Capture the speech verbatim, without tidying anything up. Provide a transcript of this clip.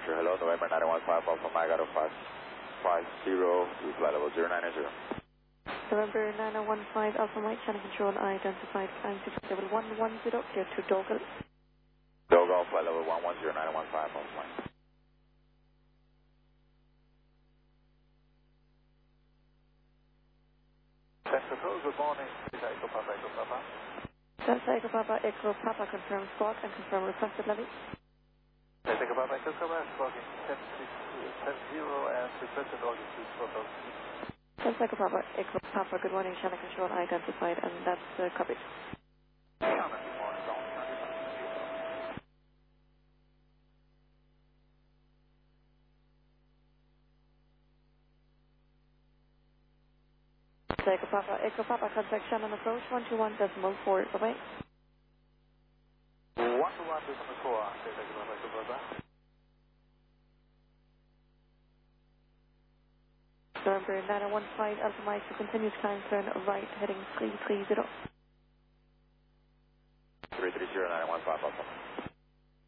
Sure, hello, November nine one five Alpha Mike out of five five zero, reply level zero nine zero. November nine one five Alpha Mike, channel control identified, climb to level one one zero, clear to Dogal. Dogal, flight level one one zero nine one five Alpha Mike. Control, good morning. Delta Echo Papa, Echo Papa. Delta Echo Papa, Echo Papa, confirm squawk and confirm requested levy. Delta Echo Papa, Echo Papa, squawking ten six ten zero and requested altitude four thousand feet. Delta Echo Papa, Echo Papa, good morning, channel control identified, and that's uh, copied. Delta Echo Papa, Echo Papa, contact Shannon approach one two one decimal four, bye-bye. one two one decimal four, Delta Echo Papa, Echo Papa. November nine one five Alpha Mike, to continuous climb, turn right, heading three three zero. three three zero nine one five Alpha.